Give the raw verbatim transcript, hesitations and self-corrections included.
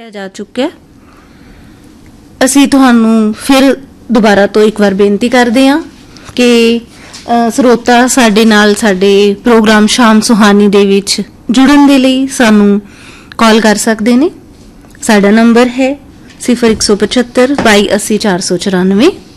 ਭਰਿਆ ਜਾ ਚੁੱਕਿਆ। ਅਸੀਂ ਤੁਹਾਨੂੰ ਫਿਰ ਦੁਬਾਰਾ ਤੋਂ ਇੱਕ ਵਾਰ ਬੇਨਤੀ ਕਰਦੇ ਹਾਂ ਕਿ ਸਰੋਤਾ ਸਾਡੇ ਨਾਲ ਸਾਡੇ ਪ੍ਰੋਗਰਾਮ ਸ਼ਾਮ ਸੁਹਾਨੀ ਦੇ ਵਿੱਚ ਜੁੜਨ ਦੇ ਲਈ ਸਾਨੂੰ ਕਾਲ ਕਰ ਸਕਦੇ ਨੇ। ਸਾਡਾ ਨੰਬਰ ਹੈ ਸਿਫਰ ਇੱਕ ਸੌ ਪਝੱਤਰ ਬਾਈ ਅੱਸੀ ਚਾਰ ਸੌ ਚੁਰਾਨਵੇਂ।